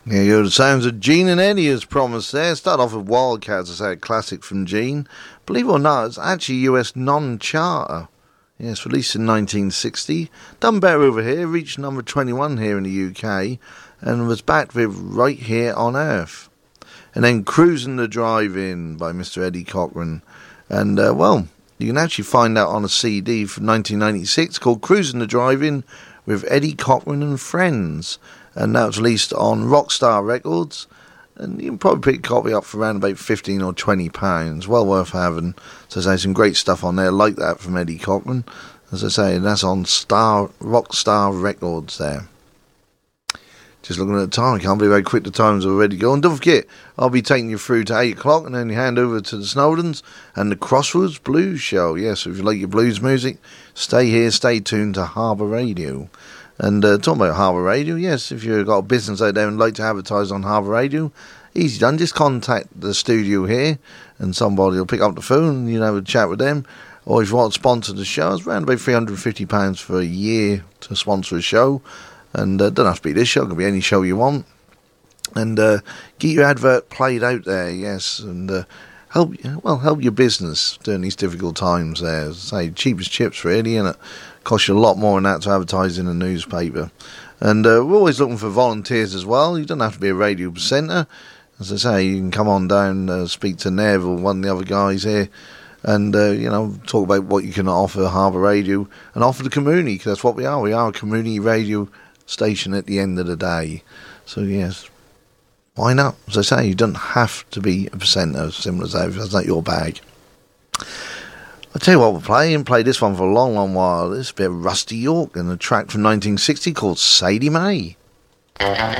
Yeah, you heard the sounds of Gene and Eddie as promised there. Start off with Wildcats, I say, a classic from Gene. Believe it or not, it's actually US non-charter. Yes, released in 1960. Done better over here, reached number 21 here in the UK, and was backed with Right Here on Earth. And then Cruising the Drive-In by Mr. Eddie Cochran. And, well, you can actually find that on a CD from 1996 called Cruising the Drive-In with Eddie Cochran and Friends. And that was released on Rockstar Records. And you can probably pick a copy up for around about £15 or £20. Well worth having. So I say, some great stuff on there like that from Eddie Cochran. As I say, that's on Rockstar Records there. Just looking at the time, I can't believe how quick the time's already gone. Don't forget, I'll be taking you through to 8 o'clock and then you hand over to the Snowdens and the Crossroads Blues Show. Yes, if you like your blues music, stay here, stay tuned to Harbour Radio. And talking about Harbour Radio, yes, if you've got a business out there and like to advertise on Harbour Radio, easy done. Just contact the studio here and somebody will pick up the phone and you can have a chat with them. Or if you want to sponsor the show, it's around about £350 for a year to sponsor a show. And don't have to be this show, it can be any show you want. And get your advert played out there, yes, and help your business during these difficult times there. Say, cheap as chips really, and it costs you a lot more than that to advertise in a newspaper. And we're always looking for volunteers as well. You don't have to be a radio presenter. As I say, you can come on down, speak to Nev or one of the other guys here, and talk about what you can offer Harbour Radio and offer the community, because that's what we are. We are a community radio station at the end of the day. So yes, why not? As I say, you don't have to be a presenter, simple as that, if that's not your bag. I'll tell you what, we'll play this one for a long while. This is a bit of Rusty York and a track from 1960 called Sadie Mae.